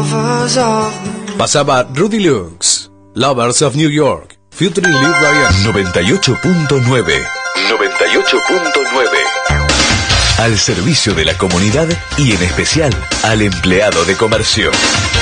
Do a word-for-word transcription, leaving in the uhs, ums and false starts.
Pasaba Rudy Lux, Lovers of New York, featuring Lee Ryan. noventa y ocho punto nueve. noventa y ocho punto nueve. Al servicio de la comunidad y en especial al empleado de comercio.